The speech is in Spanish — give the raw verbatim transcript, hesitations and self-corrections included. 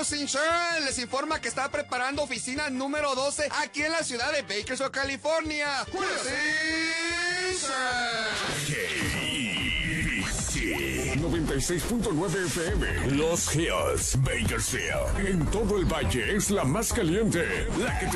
Health Insurance les informa que está preparando oficina número doce aquí en la ciudad de Bakersfield, California. noventa y seis punto nueve F M. Los Hills, Bakersfield. En todo el valle es la más caliente. La que te